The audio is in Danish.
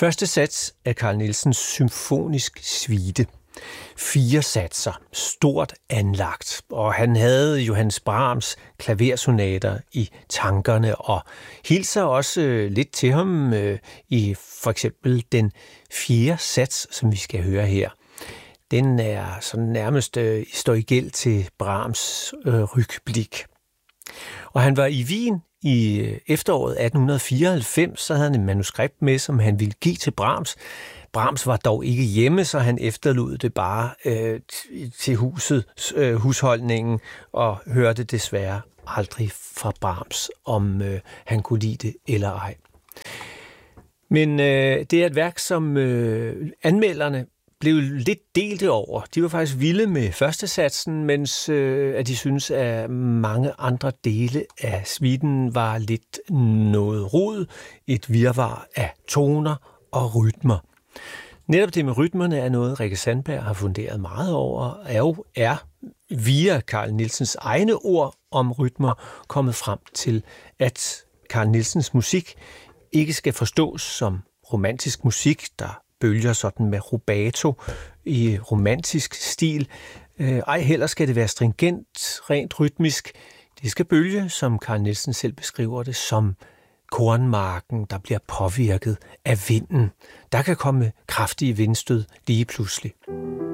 Første sats af Carl Nielsens symfonisk suite. 4 satser, stort anlagt, og han havde Johannes Brahms klaversonater i tankerne, og hilser også lidt til ham i for eksempel den 4. sats, som vi skal høre her. Den er sådan nærmest står i gæld til Brahms rygblik. Og han var i Wien i efteråret 1894, så havde han et manuskript med, som han ville give til Brahms. Brahms var dog ikke hjemme, så han efterlod det bare til husholdningen, og hørte desværre aldrig fra Brahms, om han kunne lide det eller ej. Men det er et værk, som anmelderne blev lidt delte over. De var faktisk vilde med første satsen, mens at de synes, at mange andre dele af suiten var lidt noget rod, et virvar af toner og rytmer. Netop det med rytmerne er noget, Rikke Sandberg har funderet meget over, og er via Carl Nielsens egne ord om rytmer kommet frem til, at Carl Nielsens musik ikke skal forstås som romantisk musik, der bølger sådan med rubato i romantisk stil. Ej heller skal det være stringent, rent rytmisk. Det skal bølge, som Carl Nielsen selv beskriver det, som kornmarken, der bliver påvirket af vinden. Der kan komme kraftige vindstød lige pludselig.